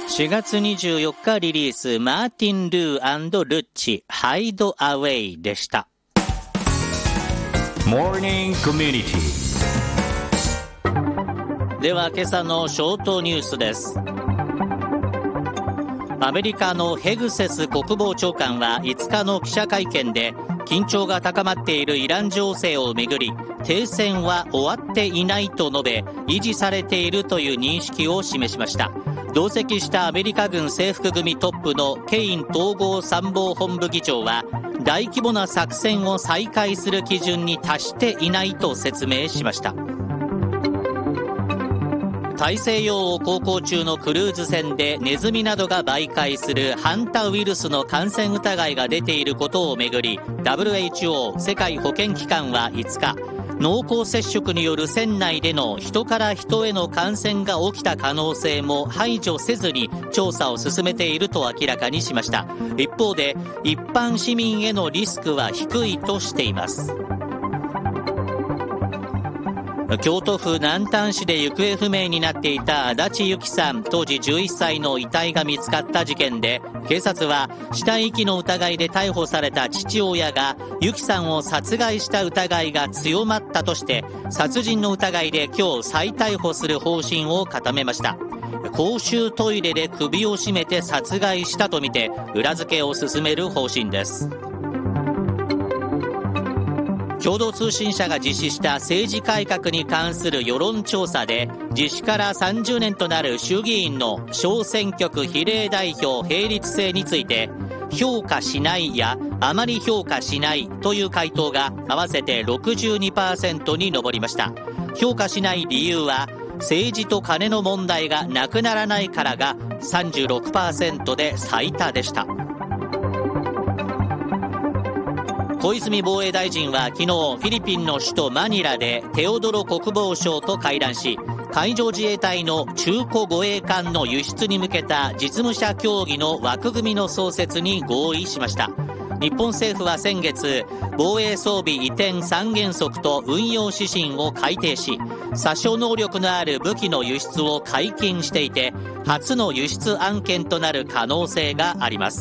4月24日リリース、マーティン・ルー&ルッチ、ハイド・アウェイでした。 モーニングコミュニティ。 では今朝のショートニュースです。アメリカのヘグセス国防長官は5日の記者会見で、緊張が高まっているイラン情勢をめぐり、停戦は終わっていないと述べ、維持されているという認識を示しました。同席したアメリカ軍制服組トップのケイン統合参謀本部議長は、大規模な作戦を再開する基準に達していないと説明しました。大西洋を航行中のクルーズ船でネズミなどが媒介するハンタウイルスの感染疑いが出ていることをめぐり、 WHO 世界保健機関は5日、濃厚接触による船内での人から人への感染が起きた可能性も排除せずに調査を進めていると明らかにしました。一方で、一般市民へのリスクは低いとしています。京都府南丹市で行方不明になっていた足立由紀さん当時11歳の遺体が見つかった事件で、警察は死体遺棄の疑いで逮捕された父親が由紀さんを殺害した疑いが強まったとして、殺人の疑いで今日再逮捕する方針を固めました。公衆トイレで首を絞めて殺害したとみて裏付けを進める方針です。共同通信社が実施した政治改革に関する世論調査で、実施から30年となる衆議院の小選挙区比例代表並立制について、評価しないやあまり評価しないという回答が合わせて 62% に上りました。評価しない理由は、政治と金の問題がなくならないからが 36% で最多でした。小泉防衛大臣は昨日、フィリピンの首都マニラでテオドロ国防相と会談し、海上自衛隊の中古護衛艦の輸出に向けた実務者協議の枠組みの創設に合意しました。日本政府は先月、防衛装備移転三原則と運用指針を改定し、殺傷能力のある武器の輸出を解禁していて、初の輸出案件となる可能性があります。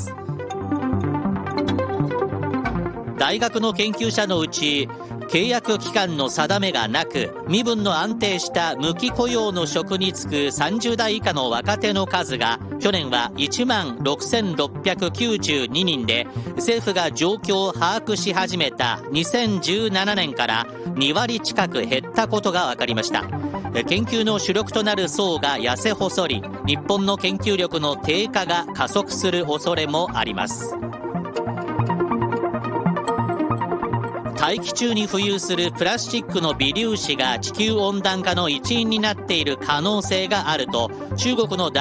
大学の研究者のうち、契約期間の定めがなく、身分の安定した無期雇用の職に就く30代以下の若手の数が、去年は1万6692人で、政府が状況を把握し始めた2017年から2割近く減ったことが分かりました。研究の主力となる層が痩せ細り、日本の研究力の低下が加速する恐れもあります。大気中に浮遊するプラスチックの微粒子が地球温暖化の一因になっている可能性があると、中国の